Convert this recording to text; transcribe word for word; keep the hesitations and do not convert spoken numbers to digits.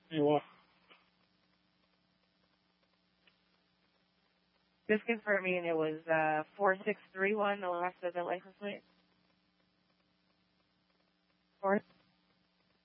You want? Just confirming it was uh, four six three one, the last of the license plate. Four.